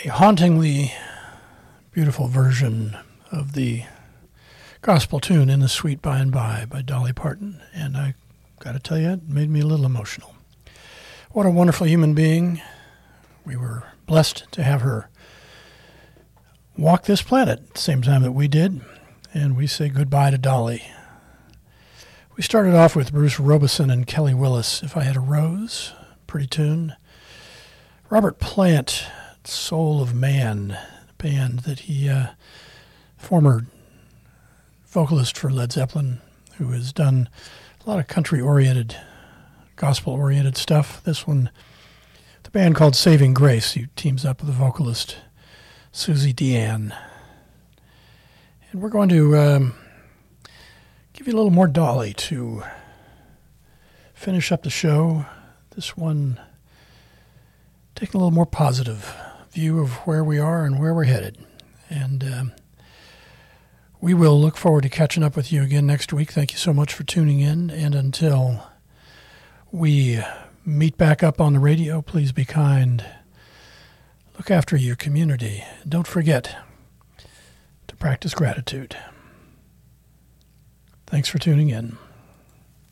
a hauntingly beautiful version of the gospel tune In the Sweet By and by Dolly Parton. And I got to tell you, it made me a little emotional. What a wonderful human being. We were blessed to have her walk this planet at the same time that we did. And we say goodbye to Dolly. We started off with Bruce Robeson and Kelly Willis, If I Had a Rose, pretty tune. Robert Plant, Soul of Man, band that he, former vocalist for Led Zeppelin, who has done a lot of country-oriented, gospel-oriented stuff. This one, the band called Saving Grace, he teams up with the vocalist Susie Deanne. And we're going to give you a little more Dolly to finish up the show. This one taking a little more positive view of where we are and where we're headed. And we will look forward to catching up with you again next week. Thank you so much for tuning in. And until we meet back up on the radio, please be kind. Look after your community. And don't forget to practice gratitude. Thanks for tuning in.